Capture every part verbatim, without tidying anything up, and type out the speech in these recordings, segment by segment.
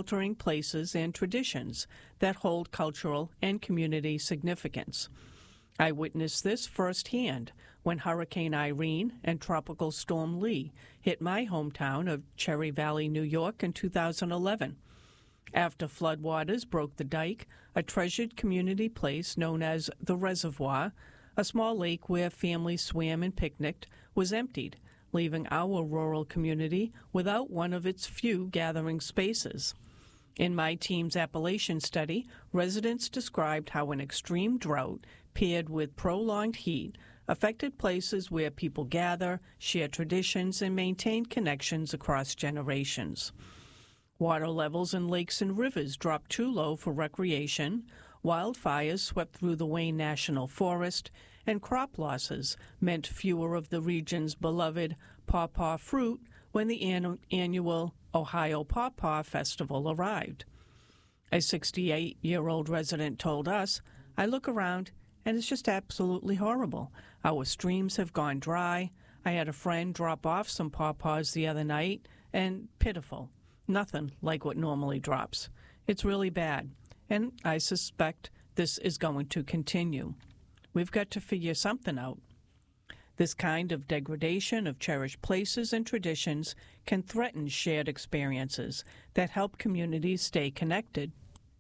life-altering places and traditions that hold cultural and community significance. I witnessed this firsthand when Hurricane Irene and Tropical Storm Lee hit my hometown of Cherry Valley, New York in two thousand eleven. After floodwaters broke the dike, a treasured community place known as the Reservoir, a small lake where families swam and picnicked, was emptied, leaving our rural community without one of its few gathering spaces. In my team's Appalachian study, residents described how an extreme drought paired with prolonged heat affected places where people gather, share traditions, and maintain connections across generations. Water levels in lakes and rivers dropped too low for recreation, wildfires swept through the Wayne National Forest, and crop losses meant fewer of the region's beloved pawpaw fruit when the an- annual Ohio Pawpaw Festival arrived. A sixty-eight-year-old resident told us, "I look around and it's just absolutely horrible. Our streams have gone dry. I had a friend drop off some pawpaws the other night, and pitiful. Nothing like what normally drops. It's really bad, and I suspect this is going to continue. We've got to figure something out." This kind of degradation of cherished places and traditions can threaten shared experiences that help communities stay connected.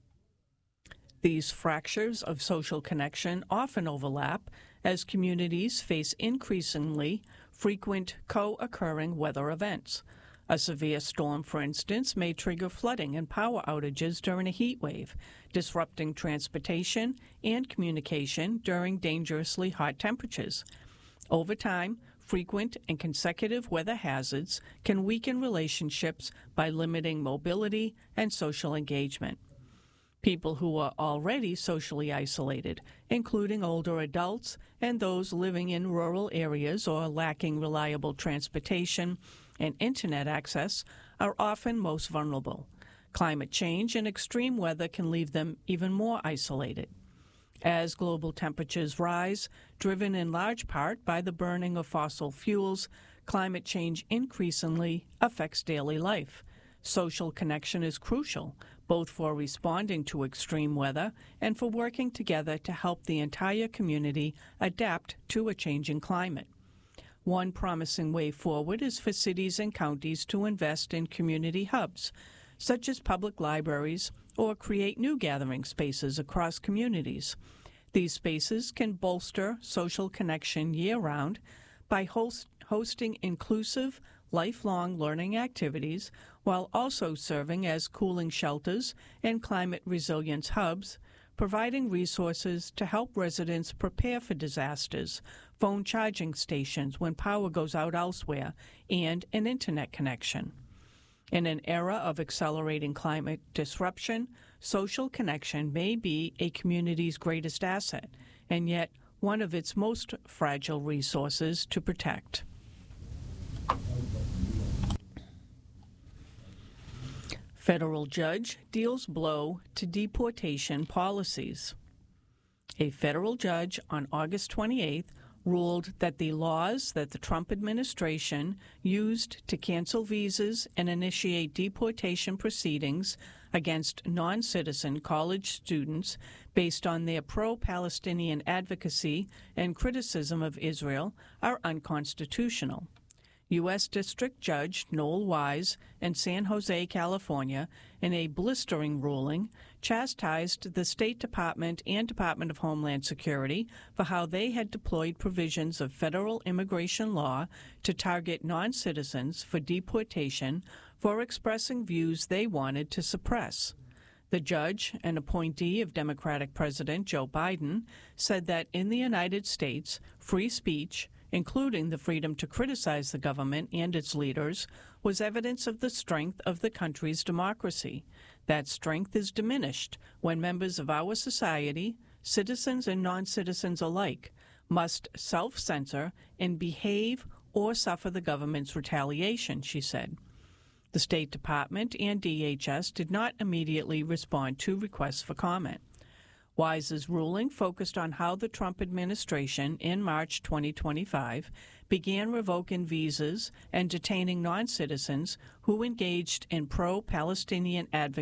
These fractures of social connection often overlap as communities face increasingly frequent co-occurring weather events. A severe storm, for instance, may trigger flooding and power outages during a heat wave, disrupting transportation and communication during dangerously hot temperatures. Over time, frequent and consecutive weather hazards can weaken relationships by limiting mobility and social engagement. People who are already socially isolated, including older adults and those living in rural areas or lacking reliable transportation and internet access, are often most vulnerable. Climate change and extreme weather can leave them even more isolated. As global temperatures rise, driven in large part by the burning of fossil fuels, climate change increasingly affects daily life. Social connection is crucial, both for responding to extreme weather and for working together to help the entire community adapt to a changing climate. One promising way forward is for cities and counties to invest in community hubs, such as public libraries, or create new gathering spaces across communities. These spaces can bolster social connection year-round by host, hosting inclusive, lifelong learning activities while also serving as cooling shelters and climate resilience hubs, providing resources to help residents prepare for disasters, phone charging stations when power goes out elsewhere, and an internet connection. In an era of accelerating climate disruption, social connection may be a community's greatest asset, and yet one of its most fragile resources to protect. Federal judge deals blow to deportation policies. A federal judge on August twenty-eighth ruled that the laws that the Trump administration used to cancel visas and initiate deportation proceedings against non-citizen college students based on their pro-Palestinian advocacy and criticism of Israel are unconstitutional. U S District Judge Noel Wise in San Jose, California, in a blistering ruling, chastised the State Department and Department of Homeland Security for how they had deployed provisions of federal immigration law to target non-citizens for deportation for expressing views they wanted to suppress. The judge, an appointee of Democratic President Joe Biden, said that in the United States, free speech, including the freedom to criticize the government and its leaders, was evidence of the strength of the country's democracy. That strength is diminished when members of our society, citizens and non-citizens alike, must self-censor and behave or suffer the government's retaliation, she said. The State Department and D H S did not immediately respond to requests for comment. Wise's ruling focused on how the Trump administration in March twenty twenty-five began revoking visas and detaining non-citizens who engaged in pro-Palestinian advocacy